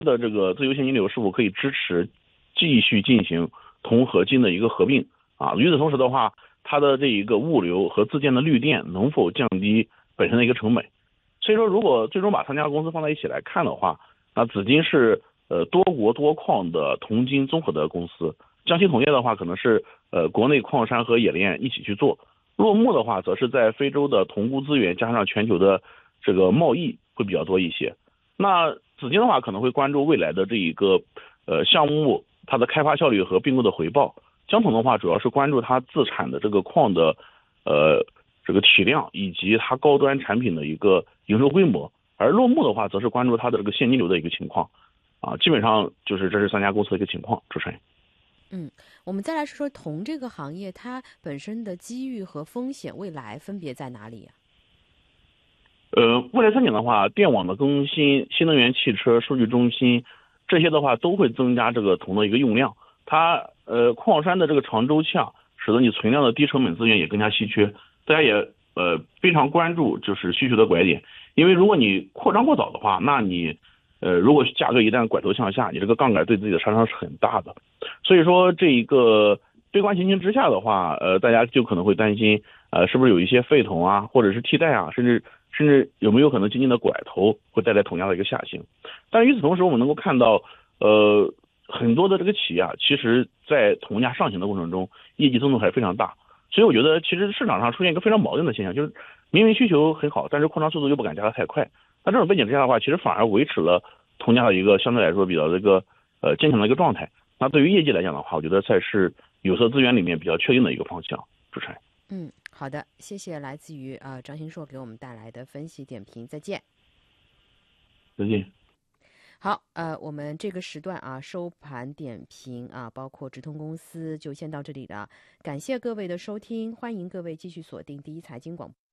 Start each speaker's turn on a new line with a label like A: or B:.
A: 的这个自由现金流是否可以支持继续进行铜合金的一个合并啊？与此同时的话，它的这一个物流和自建的绿电能否降低本身的一个成本？所以说，如果最终把三家公司放在一起来看的话，那紫金是多国多矿的铜金综合的公司，江西铜业的话可能是国内矿山和冶炼一起去做，落木的话则是在非洲的铜钴资源加上全球的这个贸易会比较多一些。那紫金的话可能会关注未来的这一个项目它的开发效率和并购的回报，江铜的话主要是关注它自产的这个矿的这个体量以及它高端产品的一个营收规模，而落木的话则是关注它的这个现金流的一个情况啊，基本上就是这是三家公司的一个情况。主持人。
B: 我们再来说说铜这个行业，它本身的机遇和风险未来分别在哪里呀？
A: 未来3年的话，电网的更新、新能源汽车、数据中心这些的话都会增加这个铜的一个用量。它矿山的这个长周期啊，使得你存量的低成本资源也更加稀缺。大家也非常关注就是需求的拐点，因为如果你扩张过早的话，那你如果价格一旦拐头向下，你这个杠杆对自己的杀伤是很大的。所以说这一个悲观情形之下的话，大家就可能会担心，是不是有一些废铜啊，或者是替代啊，甚至有没有可能经济的拐头会带来铜价的一个下行。但是与此同时，我们能够看到，很多的这个企业啊，其实在铜价上行的过程中，业绩增速还是非常大。所以我觉得，其实市场上出现一个非常矛盾的现象，就是明明需求很好，但是扩张速度又不敢加得太快。那这种背景之下的话，其实反而维持了铜价的一个相对来说比较这个坚强的一个状态。那对于业绩来讲的话，我觉得才是有色资源里面比较确定的一个方向。主持人。
B: 好的，谢谢来自于张新硕给我们带来的分析点评，再见。
A: 再见。
B: 好，我们这个时段收盘点评包括直通公司就先到这里了，感谢各位的收听，欢迎各位继续锁定第一财经广播。